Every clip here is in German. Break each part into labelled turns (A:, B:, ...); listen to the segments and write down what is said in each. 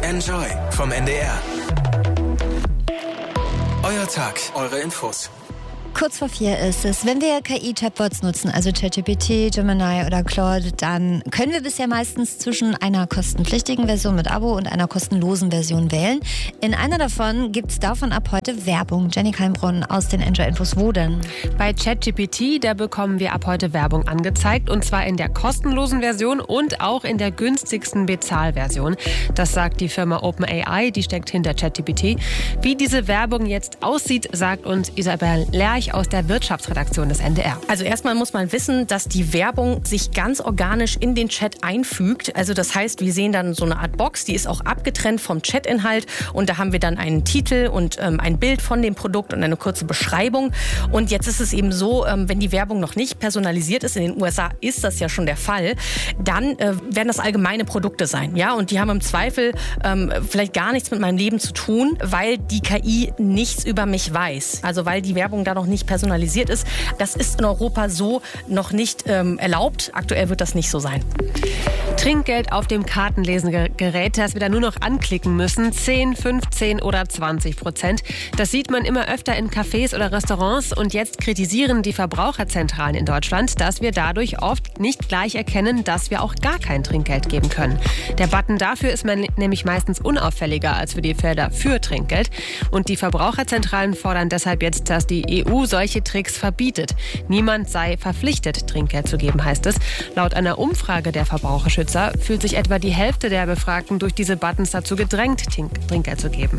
A: Enjoy vom NDR. Euer Tag, eure Infos.
B: Kurz vor 4 ist es. Wenn wir KI-Chatbots nutzen, also ChatGPT, Gemini oder Claude, dann können wir bisher meistens zwischen einer kostenpflichtigen Version mit Abo und einer kostenlosen Version wählen. In einer davon gibt es davon ab heute Werbung. Jenny Kalmbrunn aus den Enjoy-Infos. Wo denn?
C: Bei ChatGPT, da bekommen wir ab heute Werbung angezeigt. Und zwar in der kostenlosen Version und auch in der günstigsten Bezahlversion. Das sagt die Firma OpenAI, die steckt hinter ChatGPT. Wie diese Werbung jetzt aussieht, sagt uns Isabel Lerch aus der Wirtschaftsredaktion des NDR.
D: Also erstmal muss man wissen, dass die Werbung sich ganz organisch in den Chat einfügt. Also das heißt, wir sehen dann so eine Art Box, die ist auch abgetrennt vom Chatinhalt und da haben wir dann einen Titel und ein Bild von dem Produkt und eine kurze Beschreibung. Und jetzt ist es eben so, wenn die Werbung noch nicht personalisiert ist, in den USA ist das ja schon der Fall, dann werden das allgemeine Produkte sein. Ja? Und die haben im Zweifel vielleicht gar nichts mit meinem Leben zu tun, weil die KI nichts über mich weiß. Also weil die Werbung da noch nicht personalisiert ist. Das ist in Europa so noch nicht erlaubt. Aktuell wird das nicht so sein.
C: Trinkgeld auf dem Kartenlesegerät, das wir da nur noch anklicken müssen. 10, 15 oder 20%. Das sieht man immer öfter in Cafés oder Restaurants. Und jetzt kritisieren die Verbraucherzentralen in Deutschland, dass wir dadurch oft nicht gleich erkennen, dass wir auch gar kein Trinkgeld geben können. Der Button dafür ist nämlich meistens unauffälliger als für die Felder für Trinkgeld. Und die Verbraucherzentralen fordern deshalb jetzt, dass die EU solche Tricks verbietet. Niemand sei verpflichtet, Trinkgeld zu geben, heißt es. Laut einer Umfrage der Verbraucherschützer fühlt sich etwa die Hälfte der Befragten durch diese Buttons dazu gedrängt, Trinkgeld zu geben.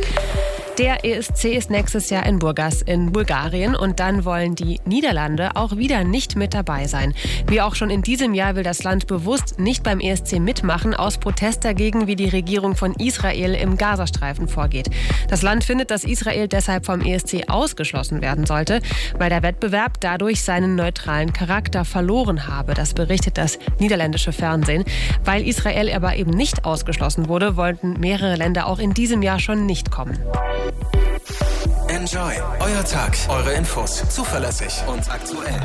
C: Der ESC ist nächstes Jahr in Burgas in Bulgarien und dann wollen die Niederlande auch wieder nicht mit dabei sein. Wie auch schon in diesem Jahr will das Land bewusst nicht beim ESC mitmachen, aus Protest dagegen, wie die Regierung von Israel im Gazastreifen vorgeht. Das Land findet, dass Israel deshalb vom ESC ausgeschlossen werden sollte, weil der Wettbewerb dadurch seinen neutralen Charakter verloren habe. Das berichtet das niederländische Fernsehen. Weil Israel aber eben nicht ausgeschlossen wurde, wollten mehrere Länder auch in diesem Jahr schon nicht kommen.
A: Enjoy, euer Tag, eure Infos, zuverlässig und aktuell.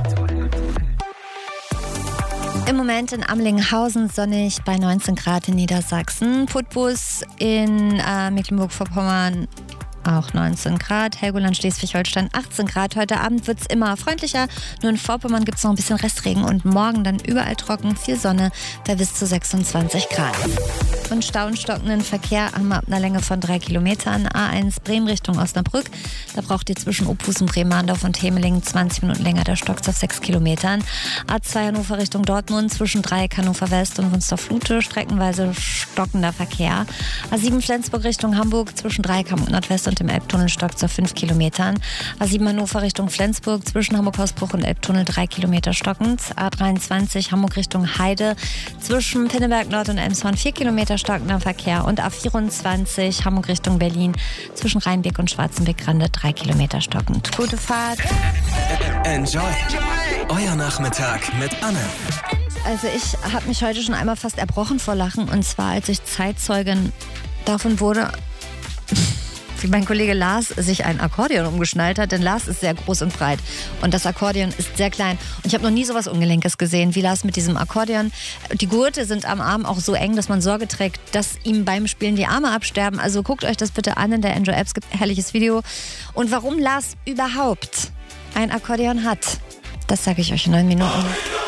B: Im Moment in Amlinghausen sonnig bei 19 Grad in Niedersachsen. Putbus in Mecklenburg-Vorpommern auch 19 Grad. Helgoland, Schleswig-Holstein 18 Grad. Heute Abend wird es immer freundlicher. Nur in Vorpommern gibt es noch ein bisschen Restregen und morgen dann überall trocken, viel Sonne bei bis zu 26 Grad. Und Stau und stockenden Verkehr haben wir ab einer Länge von 3 Kilometern. A1 Bremen Richtung Osnabrück. Da braucht ihr zwischen Opusen, Bremerndorf und Hemeling 20 Minuten länger. Da stockt es auf 6 Kilometern. A2 Hannover Richtung Dortmund zwischen Dreieck Hannover West und Wunstorf-Lute. Streckenweise stockender Verkehr. A7 Flensburg Richtung Hamburg zwischen Dreieck Hamburg Nordwest und dem Elbtunnel stockt es auf 5 Kilometern. A7 Hannover Richtung Flensburg zwischen Hamburg-Hausbruch und Elbtunnel 3 Kilometer stockend. A23 Hamburg Richtung Heide zwischen Pinneberg Nord und Elmshorn 4 Kilometer stockender Verkehr und A24 Hamburg Richtung Berlin zwischen Rheinbeck und Schwarzenbeck-Grande 3 Kilometer stockend. Gute Fahrt.
A: Enjoy, euer Nachmittag mit Anne.
B: Also ich habe mich heute schon einmal fast erbrochen vor Lachen und zwar als ich Zeitzeugin davon wurde, wie mein Kollege Lars sich ein Akkordeon umgeschnallt hat, denn Lars ist sehr groß und breit und das Akkordeon ist sehr klein. Und ich habe noch nie sowas Ungelenkes gesehen wie Lars mit diesem Akkordeon. Die Gurte sind am Arm auch so eng, dass man Sorge trägt, dass ihm beim Spielen die Arme absterben. Also guckt euch das bitte an in der Enjoy-App, es gibt ein herrliches Video. Und warum Lars überhaupt ein Akkordeon hat, das sage ich euch in 9 Minuten.